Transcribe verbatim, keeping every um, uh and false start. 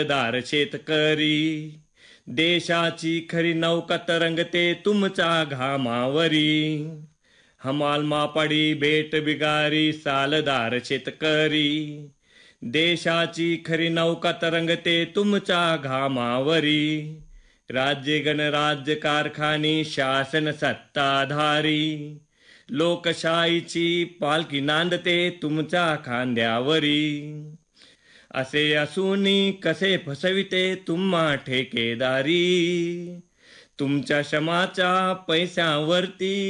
दार शेतकरी देशाची खरी नौका तरंगते तुमच्या घामावरी. हमाल मापाडी बेट बिगारी सालदार शेतकरी देशाची खरी नौका तरंगते तुमच्या घामावरी. राज्य गणराज्य कारखानी शासन सत्ताधारी लोकशाहीची पालखी नांदते तुमच्या खांद्यावरी. असे असूनी कसे फसविते तुम्हा ठेकेदारी तुमच्या श्रमाच्या पैशावरती